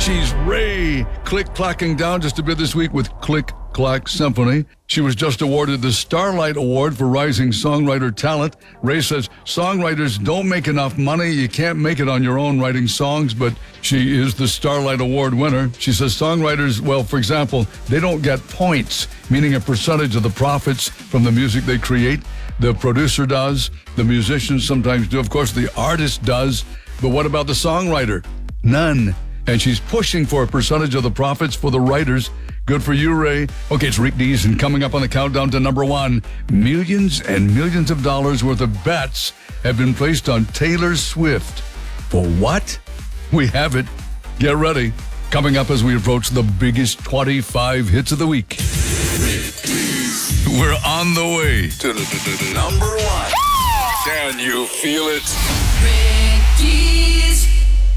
She's Ray, click-clacking down just a bit this week with Click Clack Symphony. She was just awarded the Starlight Award for Rising Songwriter Talent. Ray says songwriters don't make enough money. You can't make it on your own writing songs, but she is the Starlight Award winner. She says songwriters, well, for example, they don't get points, meaning a percentage of the profits from the music they create. The producer does, the musicians sometimes do, of course, the artist does. But what about the songwriter? None. And she's pushing for a percentage of the profits for the writers. Good for you, Ray. Okay, it's Rick Dees, and coming up on the countdown to number one, millions and millions of dollars worth of bets have been placed on Taylor Swift. For what? We have it. Get ready. Coming up as we approach the biggest 25 hits of the week. We're on the way to number one. Can you feel it? Ricky's.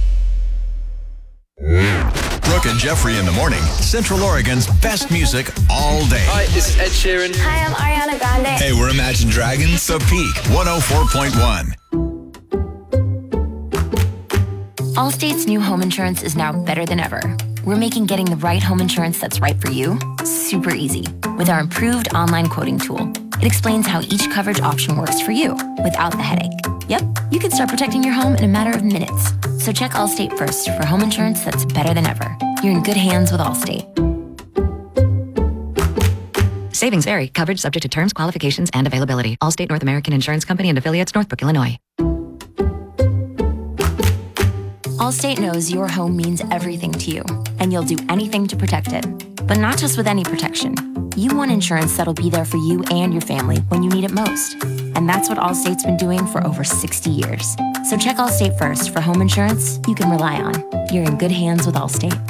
Brooke and Jeffrey in the morning. Central Oregon's best music all day. Hi, this is Ed Sheeran. Hi, I'm Ariana Grande. Hey, we're Imagine Dragons. The Peak, 104.1. Allstate's new home insurance is now better than ever. We're making getting the right home insurance that's right for you super easy with our improved online quoting tool. It explains how each coverage option works for you without the headache. Yep, you can start protecting your home in a matter of minutes. So check Allstate first for home insurance that's better than ever. You're in good hands with Allstate. Savings vary. Coverage subject to terms, qualifications, and availability. Allstate North American Insurance Company and affiliates, Northbrook, Illinois. Allstate knows your home means everything to you, and you'll do anything to protect it. But not just with any protection. You want insurance that'll be there for you and your family when you need it most. And that's what Allstate's been doing for over 60 years. So check Allstate first for home insurance you can rely on. You're in good hands with Allstate.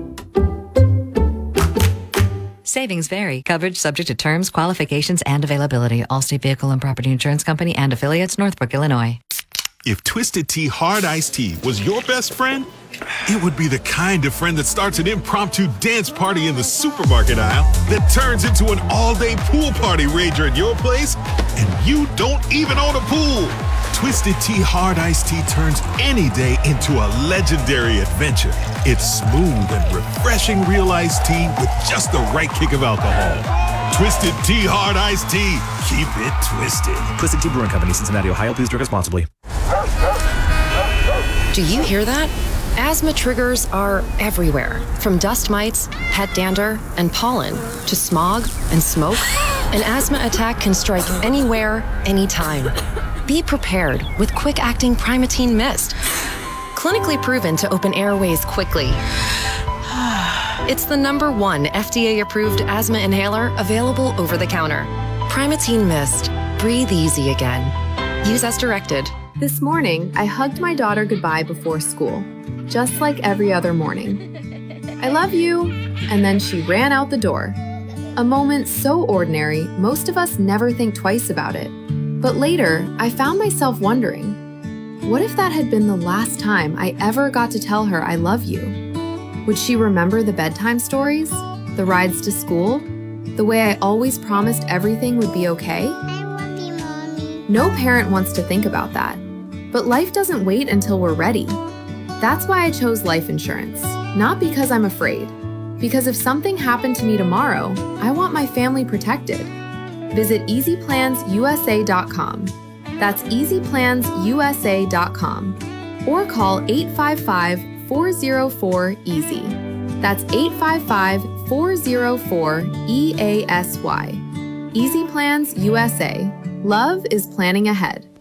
Savings vary. Coverage subject to terms, qualifications, and availability. Allstate Vehicle and Property Insurance Company and affiliates, Northbrook, Illinois. If Twisted Tea Hard Iced Tea was your best friend, it would be the kind of friend that starts an impromptu dance party in the supermarket aisle that turns into an all-day pool party rager at your place, and you don't even own a pool. Twisted Tea Hard Iced Tea turns any day into a legendary adventure. It's smooth and refreshing real iced tea with just the right kick of alcohol. Twisted Tea Hard Iced Tea. Keep it twisted. Twisted Tea Brewing Company, Cincinnati, Ohio. Please drink responsibly. Do you hear that? Asthma triggers are everywhere. From dust mites, pet dander, and pollen, to smog and smoke. An asthma attack can strike anywhere, anytime. Be prepared with quick-acting Primatene Mist. Clinically proven to open airways quickly. It's the #1 FDA-approved asthma inhaler available over the counter. Primatene Mist. Breathe easy again. Use as directed. This morning, I hugged my daughter goodbye before school, just like every other morning. I love you, and then she ran out the door. A moment so ordinary, most of us never think twice about it. But later, I found myself wondering, what if that had been the last time I ever got to tell her I love you? Would she remember the bedtime stories, the rides to school, the way I always promised everything would be okay? I love you, Mommy. No parent wants to think about that. But life doesn't wait until we're ready. That's why I chose life insurance, not because I'm afraid. Because if something happened to me tomorrow, I want my family protected. Visit easyplansusa.com. That's easyplansusa.com. Or call 855-404-EASY. That's 855-404-EASY. Easy Plans USA. Love is planning ahead.